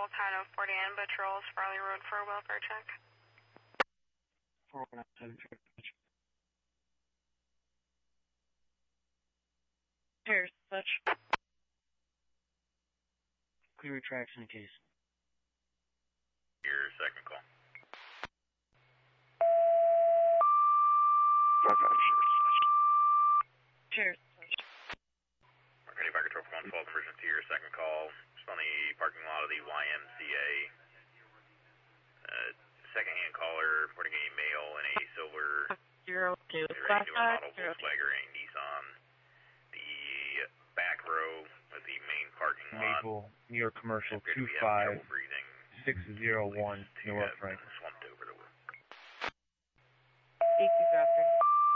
Both Highway 40 and patrols Farley Road for a welfare check. 417 check. Here's such. Clear tracks in the case. Your second call. Cheers. Marconi Fire Control for 112 emergency, your second call. Just on the parking lot of the YMCA. Second-hand caller reporting a male in a silver Zero two. newer model Volkswagen, a Nissan. The back row of the main parking lot. Maple, New York Commercial, appeared to be having trouble breathing. 2601, North Frank. Slumped over the work. 18 after.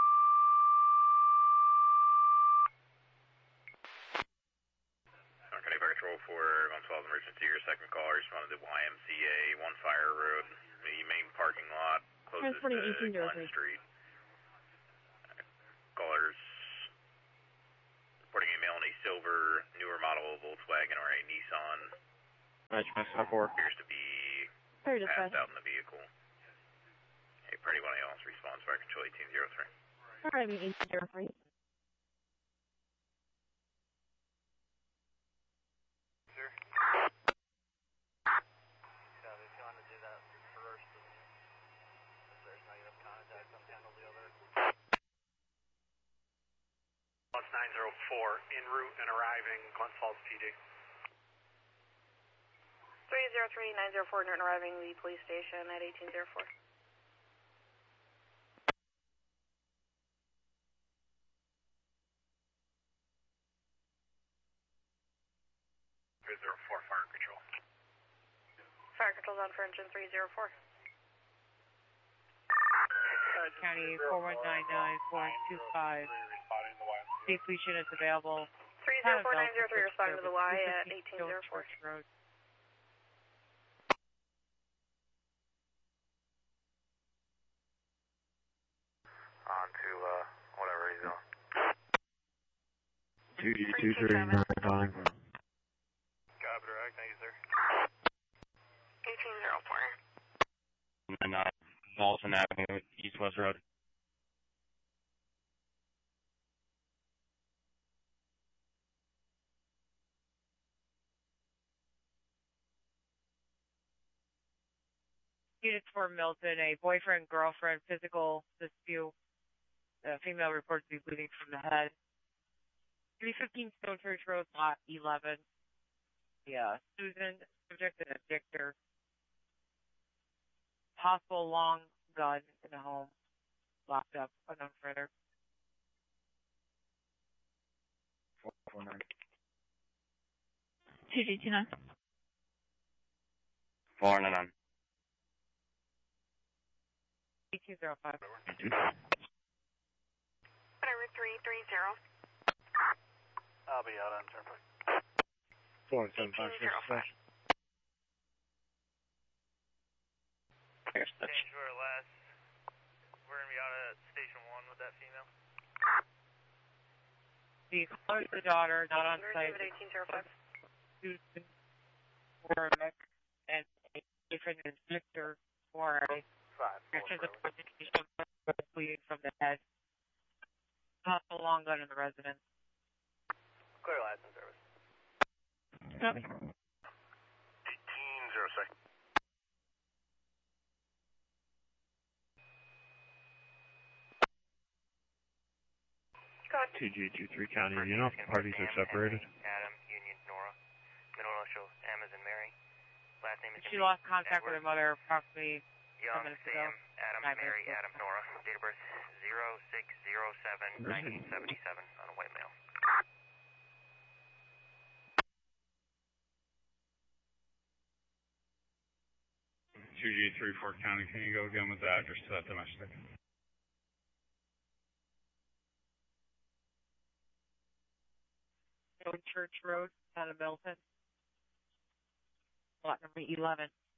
Marconi Fire Control for 112 emergency, your second call responded to YMCA, One Fire Road, the main parking lot, closest to Glen Street. Callers reporting a male in a silver, newer model Volkswagen or a Nissan. Appears to be passed out in the vehicle. Hey, Party 1 else response, Fire Control 1803. Alright, 1803. Sir? So if you want to do that first, if there's negative contact, I'll handle the other. Bus 904, en route and arriving, Glen Falls PD. 303-904, and arriving the police station at 1804. Fire Control. Fire Control's on for engine 304. County 4199425. State police units available. 304-903, responding to the Y at 1804. Road. On to, whatever he's on. 2G239 calling. Copy, direct, thank you, sir. 1804. 9 Walton Avenue, East West Road. Units for Milton, a boyfriend-girlfriend physical dispute. The female reports to be bleeding from the head. 315 Stone Church Road, lot 11. Yeah, Susan, subject and addictor. Possible long gun in the home. Locked up, unknown further. 449. 2G29. 499. 1805. Whatever, 330. I'll be out on turnpike. 475. Change for last. We're going to be out at Station 1 with that female. The caller is the daughter, not on site. 1805. Susan Warwick and a different inspector for a bleeding from the head. Possible long gun in the residence. Clear license service. Copy. 1806. Go ahead. 2G23 County, you know if the parties are separated? Adam, Union, Nora. Middle initial, M as in Mary. Last name is She lost contact with her mother approximately Young, 10 minutes Sam, ago. Adam, Mary, Adam, Nora. Date of birth 0607-1977 on a white male. 2G34 County, can you go again with the address to that domestic? Church Road, out of Milton. Lot number 11.